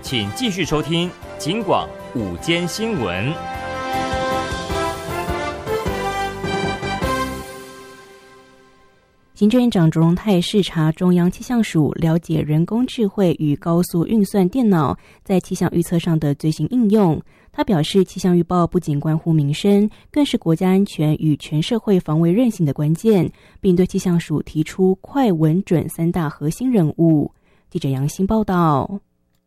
请继续收听警广午间新闻。 行政院长卓荣泰视察中央气象署，了解人工智慧与高速运算电脑在气象预测上的最新应用。他表示，气象预报不仅关乎民生，更是国家安全与全社会防卫韧性的关键，并对气象署提出快、稳、准三大核心任务。记者杨欣报道。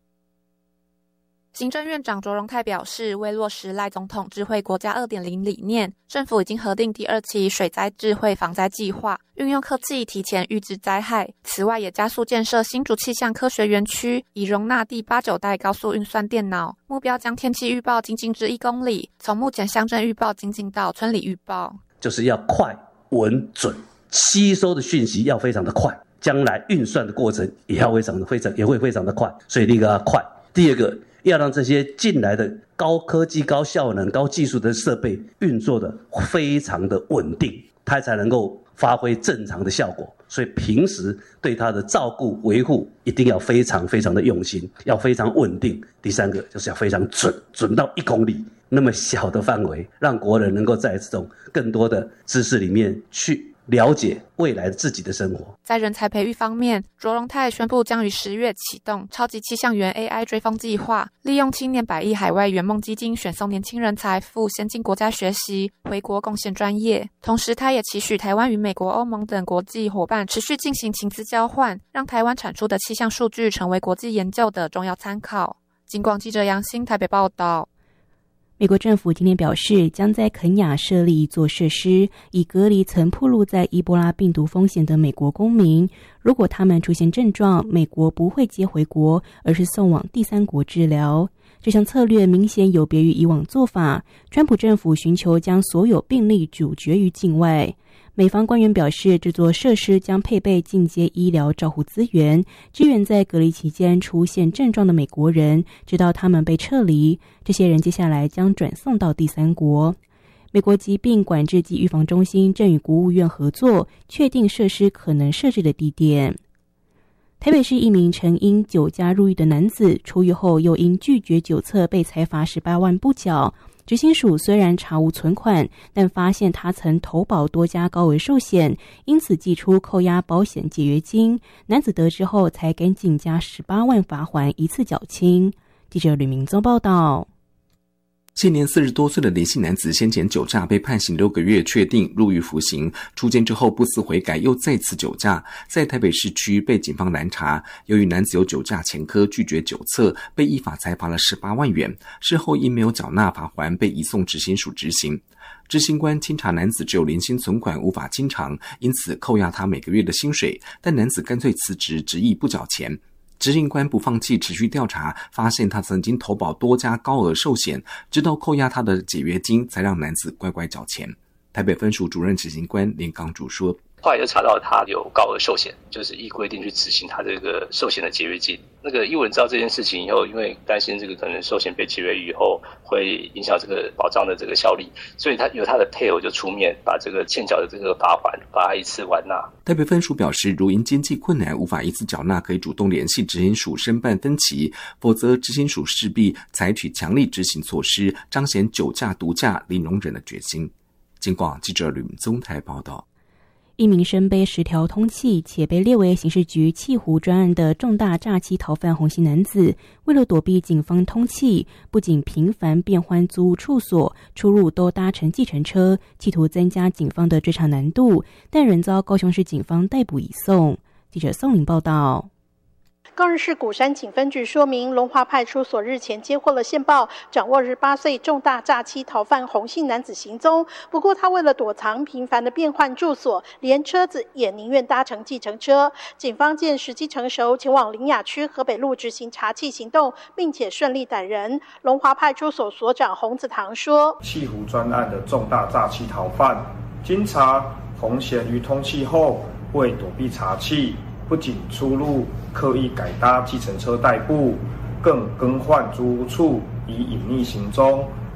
行政院长卓荣泰表示，为落实赖总统智慧国家 2.0 理念，政府已经核定第2期水灾智慧防灾计划，运用科技提前预知灾害。此外，也加速建设新竹气象科学园区，以容纳第8、9代高速运算电脑，目标将天气预报精进至1公里，从目前乡镇预报精进到村里预报。 就是要快、稳、准，吸收的讯息要非常的快，将来运算的过程也会非常的快，所以第一个要快，第二个要让这些进来的高科技、高效能、高技术的设备运作的非常的稳定，它才能够发挥正常的效果。所以平时对它的照顾维护一定要非常非常的用心，要非常稳定。第三个就是要非常准，准到1公里那么小的范围，让国人能够在这种更多的知识里面去了解未来自己的生活。 在人才培育方面，卓荣泰宣布将于10月启动超级气象员 AI 追风计划，利用青年100亿海外圆梦基金选送年轻人才赴先进国家学习，回国贡献专业。同时，他也期许台湾与美国、欧盟等国际伙伴持续进行情资交换，让台湾产出的气象数据成为国际研究的重要参考。警广记者杨欣台北报道。 美国政府今天表示，将在肯亚设立一座设施，以隔离曾暴露在伊波拉病毒风险的美国公民。如果他们出现症状，美国不会接回国，而是送往第3国治疗。这项策略明显有别于以往做法，川普政府寻求将所有病例阻绝于境外。美方官员表示，这座设施将配备进阶医疗照护资源，支援在隔离期间出现症状的美国人，直到他们被撤离。这些人接下来将转送到第3国。美国疾病管制及预防中心正与国务院合作，确定设施可能设置的地点。台北市一名曾因酒驾入狱的男子，出狱后又因拒绝酒测被裁罚18万不缴。执行署虽然查无存款，但发现他曾投保多家高额寿险，因此寄出扣押保险解约金。男子得知后才赶紧加18万罚锾一次缴清。记者吕明宗报道。 现年40多岁的林姓男子先前酒驾被判刑6个月，确定入狱服刑。出监之后不思悔改，又再次酒驾，在台北市区被警方拦查。由于男子有酒驾前科，拒绝酒测，被依法裁罚了18万元。事后因没有缴纳罚锾，被移送执行署执行。执行官清查男子只有零星存款，无法清偿，因此扣押他每个月的薪水。但男子干脆辞职，执意不缴钱。执行官不放弃，持续调查，发现他曾经投保多家高额寿险，直到扣押他的解约金，才让男子乖乖缴钱。台北分署主任执行官连刚主说， 后来就查到他有高额寿险，就是依规定去执行他这个寿险的解约金。那个义务人知道这件事情以后，因为担心这个可能寿险被解约以后会影响这个保障的这个效力，所以他由他的配偶就出面把这个欠缴的这个罚款把它一次完纳。 台北分署表示，如因经济困难无法一次缴纳，可以主动联系执行署申办分期，否则执行署势必采取强力执行措施，彰显酒驾毒驾零容忍的决心。警广记者吕宗台报道。 一名身背10条通缉且被列为刑事局弃湖专案的重大诈欺逃犯洪姓男子，为了躲避警方通缉，不仅频繁变换租屋处所，出入都搭乘计程车，企图增加警方的追查难度，但仍遭高雄市警方逮捕移送。记者宋玲报道。 高雄市鼓山警分局说明，龙华派出所日前接获了线报，掌握18岁重大诈欺逃犯洪姓男子行踪。不过他为了躲藏，频繁的变换住所，连车子也宁愿搭乘计程车。警方见时机成熟，前往苓雅区河北路执行查缉行动，并且顺利逮人。龙华派出所所长洪子堂说， 弃湖专案的重大诈欺逃犯，经查洪嫌于通缉后，为躲避查缉，不仅出入刻意改搭计程车代步，更更换租屋处以隐匿行踪，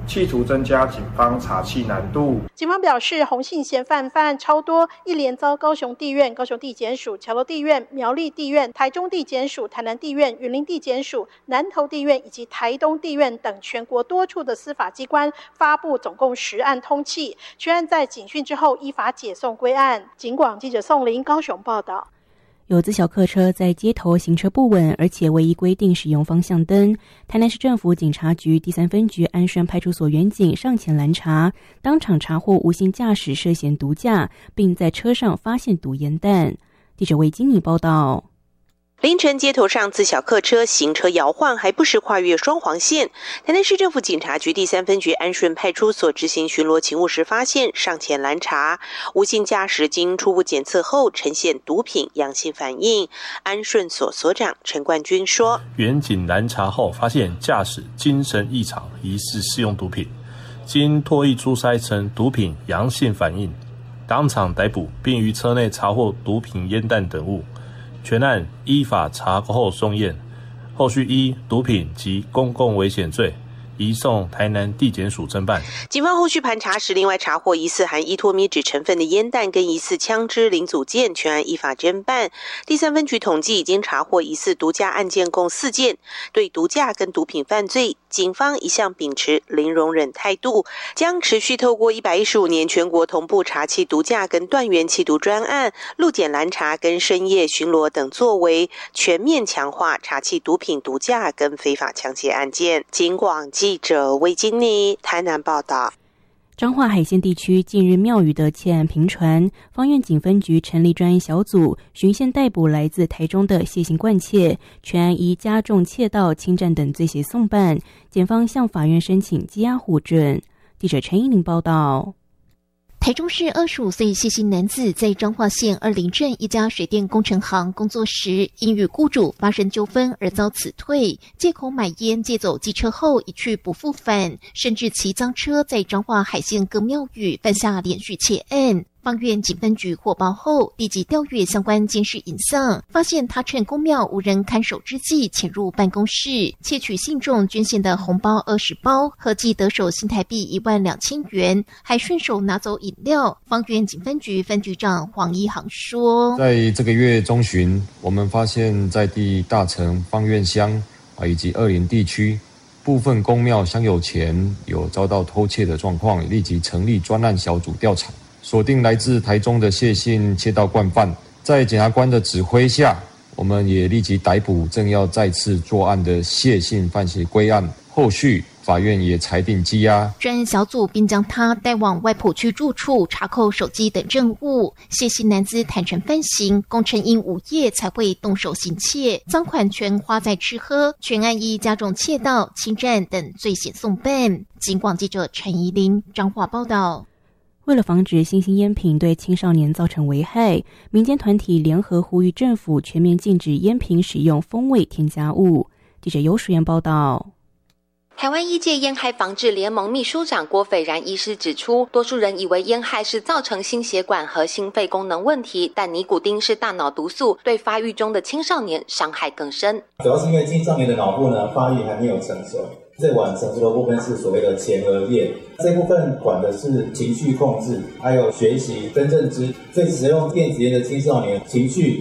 企图增加警方查缉难度。 警方表示，洪姓嫌犯案超多，一连遭高雄地院、高雄地检署、桥头地院、苗栗地院、台中地检署、台南地院、云林地检署、南投地院以及台东地院等全国多处的司法机关发布总共10案通缉，全案在警讯之后依法解送归案。警广记者宋林高雄报道。 有自小客车在街头行车不稳，而且未依规定使用方向灯。台南市政府警察局第3分局安顺派出所员警上前拦查，当场查获无心驾驶涉嫌毒驾，并在车上发现毒烟弹。记者魏金妮报道。 凌晨街头上自小客车行车摇晃，还不时跨越双黄线。台南市政府警察局第3分局安顺派出所执行巡逻勤务时发现，上前拦查，无心驾驶经初步检测后呈现毒品阳性反应。安顺所所长陈冠军说， 员警拦查后发现驾驶精神异常，疑似使用毒品，经唾液初筛呈毒品阳性反应，当场逮捕，并于车内查获毒品烟弹等物。全案依法查扣后送验，后续依毒品及公共危险罪移送台南地检署侦办。 警方后续盘查时，另外查获疑似含依托米酯成分的烟弹跟疑似枪支零组件，全案依法侦办。第3分局统计已经查获疑似毒驾案件共4件，对毒驾跟毒品犯罪，警方一向秉持零容忍态度，将持续透过115年全国同步查缉毒驾跟断源缉毒专案、路检拦查跟深夜巡逻等作为，全面强化查缉毒品、毒驾跟非法抢劫案件。警广记者魏金妮台南报道。 彰化海线地区近日庙宇的窃案频传，芳苑警分局成立专案小组，循线逮捕来自台中的谢姓惯窃，全案依加重窃盗、侵占等罪嫌送办，检方向法院申请羁押护准。记者陈依玲报道。 台中市25岁谢姓男子在彰化县二林镇一家水电工程行工作时，因与雇主发生纠纷而遭辞退，借口买烟借走机车后一去不复返，甚至骑赃车在彰化海线各庙宇犯下连续窃案。芳苑警分局获报后，立即调阅相关监视影像，发现他趁公庙无人看守之际潜入办公室，窃取信众捐献的红包20包，合计得手新台币12000元，还顺手拿走饮料。芳苑警分局分局长黄一航说， 在这个月中旬，我们发现在地大城芳苑乡以及二林地区部分公庙香油钱有遭到偷窃的状况，立即成立专案小组调查，锁定来自台中的谢姓窃盗惯犯，在检察官的指挥下，我们也立即逮捕正要再次作案的谢姓犯嫌归案，后续法院也裁定羁押。 专案小组并将他带往外埔区住处查扣手机等证物。谢姓男子坦诚犯行，供称因午夜才会动手行窃，赃款全花在吃喝，全案依加重窃盗、侵占等罪嫌送办。警广记者陈怡玲彰化报道。 为了防止新兴烟品对青少年造成危害，民间团体联合呼吁政府全面禁止烟品使用风味添加物。记者游淑妍报道。 台湾医界烟害防治联盟秘书长郭斐然医师指出，多数人以为烟害是造成心血管和心肺功能问题，但尼古丁是大脑毒素，对发育中的青少年伤害更深。 主要是因为青少年的脑部发育还没有成熟，最晚成熟的部分是所谓的前额叶，这部分管的是情绪控制，还有学习跟认知。所以使用电子烟的青少年情绪